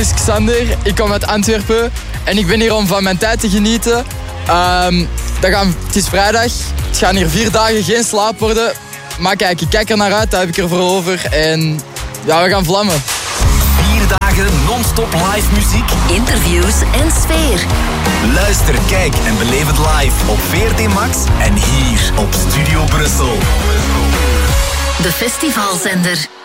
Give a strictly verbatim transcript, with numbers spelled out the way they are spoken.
is Xander, ik kom uit Antwerpen en ik ben hier om van mijn tijd te genieten. Um, dat gaan, het is vrijdag, het gaan hier vier dagen geen slaap worden. Maar kijk, ik kijk er naar uit, daar heb ik er voor over en ja, we gaan vlammen. Vier dagen non-stop live muziek, interviews en sfeer. Luister, kijk en beleef het live op V R T Max en hier op Studio Brussel. De festivalzender.